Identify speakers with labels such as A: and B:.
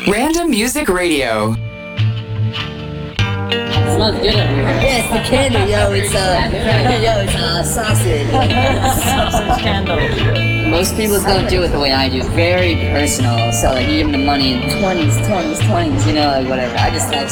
A: Random Music Radio.
B: It smells good over here.
C: Yeah, it's the candle, it's sausage.
B: Sausage candle.
C: Most people don't do it the way I do. Very personal. So like you give them the money in 20s, like whatever. I just have